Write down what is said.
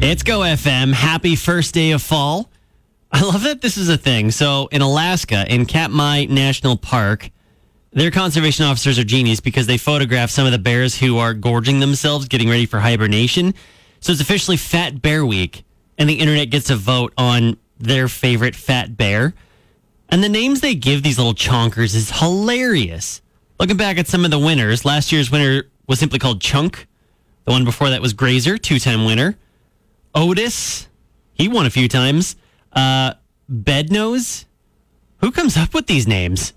It's Go FM. Happy first day of fall. I love that this is a thing. So in Alaska, in Katmai National Park, their conservation officers are genius because they photograph some of the bears who are gorging themselves, getting ready for hibernation. So it's officially Fat Bear Week, and the internet gets to vote on their favorite fat bear. And the names they give these little chonkers is hilarious. Looking back at some of the winners, last year's winner was simply called Chunk. The one before that was Grazer, 2-time winner. Otis, he won a few times. Bednose. Who comes up with these names?